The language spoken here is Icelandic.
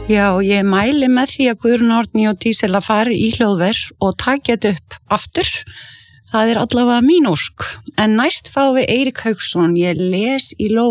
Já, ég mæli með því að Guðrún Árný og Dísela fari í hljóðver og taki þetta upp aftur. Það allavega mín ósk. En næst fáum við Eirík Hauksson. Ég les í lófa